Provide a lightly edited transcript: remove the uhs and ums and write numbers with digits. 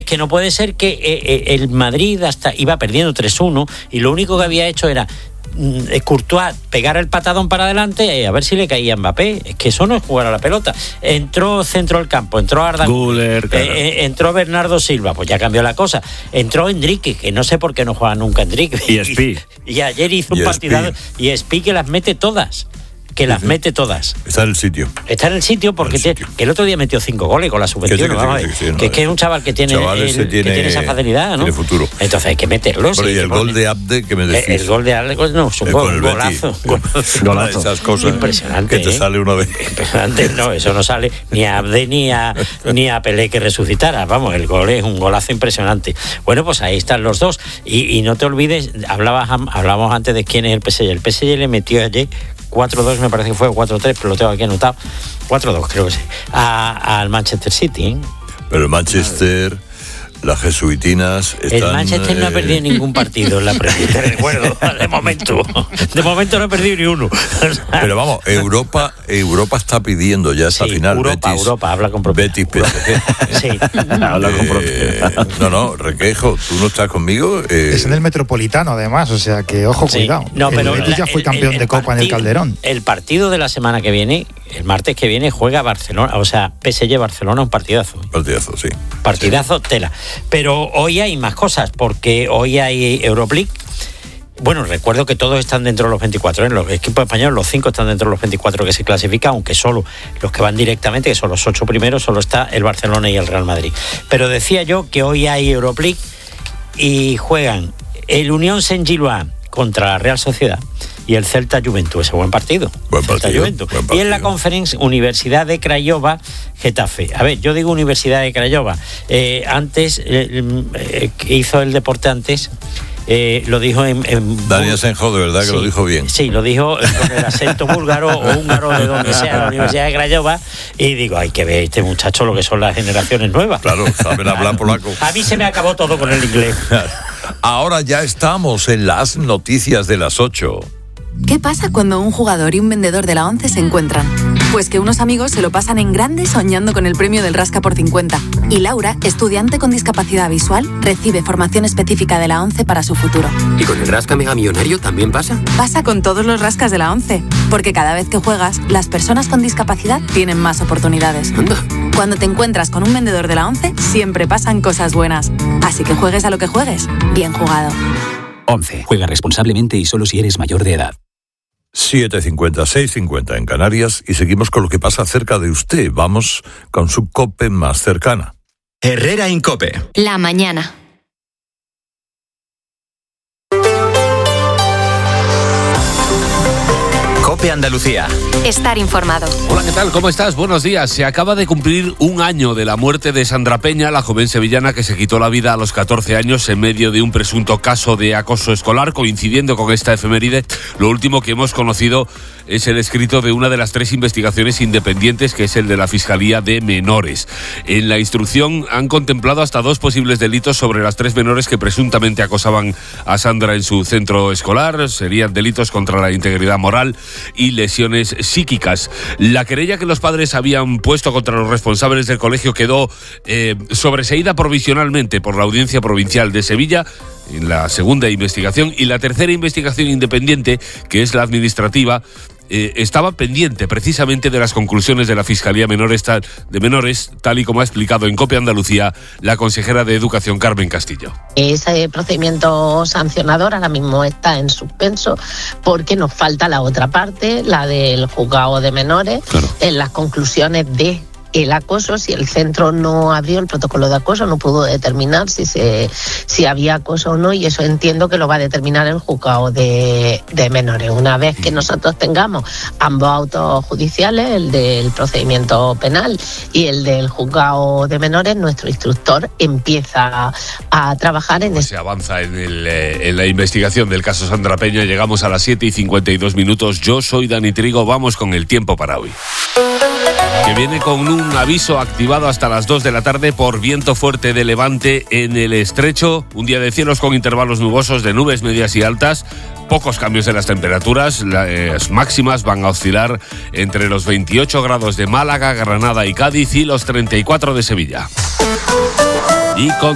que no puede ser que el Madrid hasta iba perdiendo 3-1 y lo único que había hecho era Courtois pegar el patadón para adelante a ver si le caía a Mbappé. Es que eso no es jugar a la pelota. Entró centro del campo, entró Arda Güler, entró Bernardo Silva, pues ya cambió la cosa. Entró Enrique, que no sé por qué no juega nunca Enrique. Y Espi. Y ayer hizo un partidazo. Y Espi que las mete todas. Mete todas. Está en el sitio. Está en el sitio porque el otro día metió 5 goles con la sub-21. Que es un chaval que tiene esa facilidad, ¿no? Tiene futuro. Entonces hay que meterlo. Pero ¿y el gol de Abde que me decís? El gol de Abde no, es un golazo. Golazo. Esas cosas impresionante. Que te sale una vez. Impresionante. No, eso no sale ni a Abde ni a Pelé que resucitara. Vamos, el gol es un golazo impresionante. Bueno, pues ahí están los dos. Y no te olvides, hablábamos antes de quién es el PSG. El PSG le metió ayer 4-2, me parece que fue, o 4-3, pero lo tengo aquí anotado. 4-2, creo que sí. Al Manchester City, ¿eh? Pero el Manchester, las jesuitinas están... El Manchester no ha perdido ningún partido en la Premier, te recuerdo, de momento. De momento no ha perdido ni uno. Pero vamos, Europa está pidiendo ya esa final. Europa, habla con propiedad. Betis PSG. Sí. Habla con propiedad. No, Requejo, ¿tú no estás conmigo? Es en el Metropolitano, además, o sea que, ojo, cuidado. No, pero el Betis ya fue campeón de Copa en el Calderón. El partido de la semana que viene, el martes que viene, juega Barcelona, o sea, PSG-Barcelona, un partidazo. Partidazo, sí. Partidazo, tela. Pero hoy hay más cosas, porque hoy hay Europa League. Bueno, recuerdo que todos están dentro de los 24, ¿eh? Los equipos españoles, los 5 están dentro de los 24 que se clasifican, aunque solo los que van directamente, que son los 8 primeros, solo está el Barcelona y el Real Madrid. Pero decía yo que hoy hay Europa League y juegan el Unión Saint-Gilloise contra la Real Sociedad y el Celta Juventud, ese buen partido. Y en la Conference, Universidad de Craiova, Getafe. A ver, yo digo Universidad de Craiova. Antes, hizo el deporte antes, lo dijo en Daniel Senjo, de verdad que lo dijo bien. Sí, lo dijo con el acento búlgaro o húngaro, de donde sea, la Universidad de Craiova. Y digo, hay que ver este muchacho lo que son las generaciones nuevas. Claro, saben hablar polaco. A mí se me acabó todo con el inglés. Ahora ya estamos en las noticias de las 8. ¿Qué pasa cuando un jugador y un vendedor de la ONCE se encuentran? Pues que unos amigos se lo pasan en grande soñando con el premio del Rasca por 50. Y Laura, estudiante con discapacidad visual, recibe formación específica de la ONCE para su futuro. ¿Y con el Rasca Mega Millonario también pasa? Pasa con todos los rascas de la ONCE, porque cada vez que juegas, las personas con discapacidad tienen más oportunidades. Anda. Cuando te encuentras con un vendedor de la ONCE, siempre pasan cosas buenas. Así que juegues a lo que juegues, bien jugado. ONCE. Juega responsablemente y solo si eres mayor de edad. 7:50, 6:50 en Canarias y seguimos con lo que pasa cerca de usted. Vamos con su COPE más cercana. Herrera en COPE. La mañana. COPE Andalucía. Estar informado. Hola, ¿qué tal? ¿Cómo estás? Buenos días. Se acaba de cumplir un año de la muerte de Sandra Peña, la joven sevillana que se quitó la vida a los 14 años en medio de un presunto caso de acoso escolar. Coincidiendo con esta efeméride, lo último que hemos conocido es el escrito de una de las 3 investigaciones independientes, que es el de la Fiscalía de Menores. En la instrucción han contemplado hasta 2 posibles delitos sobre las 3 menores que presuntamente acosaban a Sandra en su centro escolar. Serían delitos contra la integridad moral y lesiones psíquicas. La querella que los padres habían puesto contra los responsables del colegio quedó sobreseída provisionalmente por la Audiencia Provincial de Sevilla en la segunda investigación, y la tercera investigación independiente, que es la administrativa, estaba pendiente precisamente de las conclusiones de la Fiscalía de Menores, tal y como ha explicado en COPE Andalucía la consejera de Educación, Carmen Castillo. Ese procedimiento sancionador ahora mismo está en suspenso porque nos falta la otra parte, la del juzgado de menores, claro. En las conclusiones de el acoso. Si el centro no abrió el protocolo de acoso, no pudo determinar si había acoso o no, y eso entiendo que lo va a determinar el juzgado de menores. Una vez que nosotros tengamos ambos autos judiciales, el del procedimiento penal y el del juzgado de menores, nuestro instructor empieza a trabajar en Se avanza en la investigación del caso Sandra Peña. Llegamos a las 7:52. Yo soy Dani Trigo. Vamos con el tiempo para hoy, que viene con un aviso activado hasta las 2 de la tarde por viento fuerte de levante en el estrecho. Un día de cielos con intervalos nubosos de nubes medias y altas. Pocos cambios en las temperaturas. Las máximas van a oscilar entre los 28 grados de Málaga, Granada y Cádiz y los 34 de Sevilla. Y con